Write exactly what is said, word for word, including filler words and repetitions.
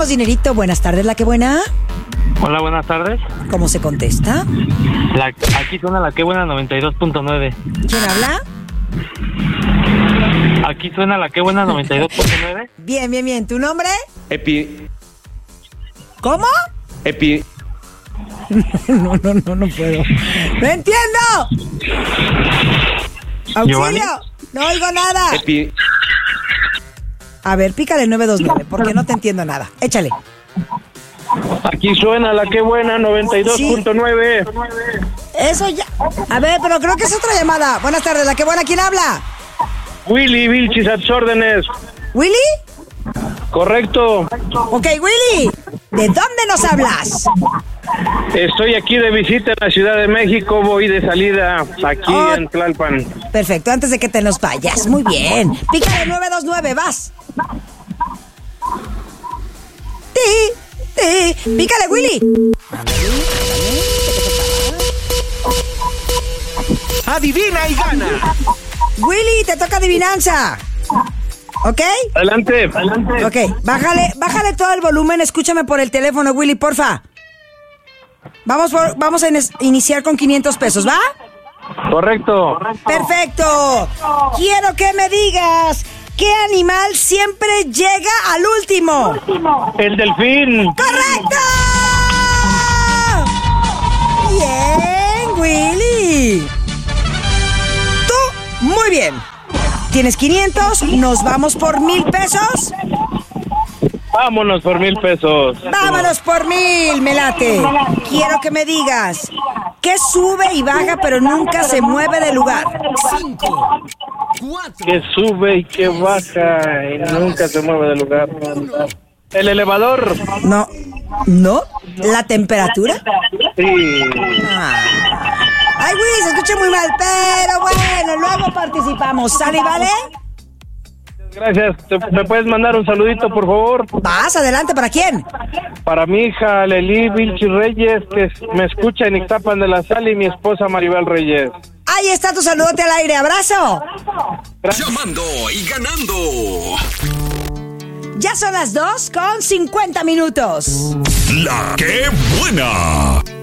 tenemos dinerito. Buenas tardes, la que buena. Hola, buenas tardes. ¿Cómo se contesta? La, aquí suena la que buena noventa y dos punto nueve. ¿Quién habla? Aquí suena la que buena noventa y dos punto nueve. Bien, bien, bien. ¿Tu nombre? Epi. ¿Cómo? Epi. No, no, no, no puedo. ¡No entiendo! ¡Auxilio! No oigo nada. Epi. A ver, pícale nueve dos nueve, porque no te entiendo nada. Échale. Aquí suena la que buena noventa y dos punto nueve. Sí. Eso ya. A ver, pero creo que es otra llamada. Buenas tardes, la que buena. ¿Quién habla? Willy Vilchis a tus órdenes. ¿Willy? Correcto. Ok, Willy. ¿De dónde nos hablas? Estoy aquí de visita en la Ciudad de México. Voy de salida aquí Oh. en Tlalpan. Perfecto, antes de que te nos vayas. Muy bien. Pícale nueve dos nueve, vas. Ti, ti. Pícale, Willy. Adivina y gana. Willy, te toca adivinanza. ¿Ok? Adelante, adelante. Ok, bájale, bájale todo el volumen, escúchame por el teléfono, Willy, porfa. Vamos, por, vamos a in- iniciar con quinientos pesos, ¿va? Correcto. Perfecto. Quiero que me digas, ¿qué animal siempre llega al último? El delfín. ¡Correcto! Bien, Willy. Tú, muy bien. Tienes quinientos, nos vamos por mil pesos. Vámonos por mil pesos. Vámonos por mil, me late. Quiero que me digas, ¿qué sube y baja pero nunca se mueve de lugar? Cinco, cuatro, Que sube y que baja y nunca se mueve del lugar. El elevador. No, ¿no? ¿La temperatura? Sí. Ah. Ay, Willy, se escucha muy mal, pero bueno, luego participamos. ¿Sale y vale? Gracias. ¿Te- ¿Me puedes mandar un saludito, por favor? Vas, adelante, ¿para quién? Para mi hija Lely Vilchis Reyes, que me escucha en Ixtapan de la Sal, y mi esposa Maribel Reyes. Ahí está tu saludote al aire, abrazo. llamando y ganando. Ya son las dos con cincuenta minutos. La que buena.